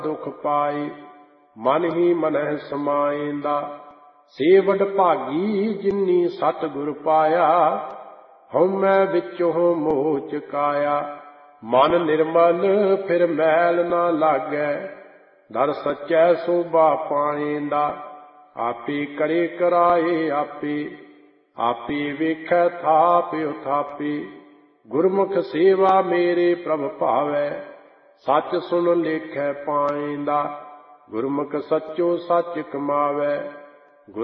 ਦੁਖ ਪਾਏ, ਮਨ ਹੀ ਮਨਹਿ ਸਮਾਏਂਦਾ। ਸੇ ਵਡ ਭਾਗੀ ਜਿਨੀ ਸਤਿਗੁਰ ਪਾਇਆ, ਹਉਮੈ ਵਿਚੋਂ ਮੋਹ ਚੁਕਾਇਆ। ਮਨ ਨਿਰਮਲ ਫਿਰ ਮੈਲ ਨਾ ਲਾਗੈ, ਦਰ ਸੱਚੈ ਸੋਭਾ ਪਾਏਂਦਾ। ਆਪੇ ਕਰੇ ਕਰਾਏ ਆਪੇ, ਆਪੇ ਵੇਖੈ ਥਾਪ ਉਥਾਪੇ। ਗੁਰਮੁਖ ਸੇਵਾ ਮੇਰੇ ਪ੍ਰਭ ਭਾਵੈ, ਸੱਚ ਸੁਣ ਲੇਖੈ ਪਾਏਂਦਾ। ਗੁਰਮੁਖ ਸੱਚੋ ਸੱਚ ਕਮਾਵੈ,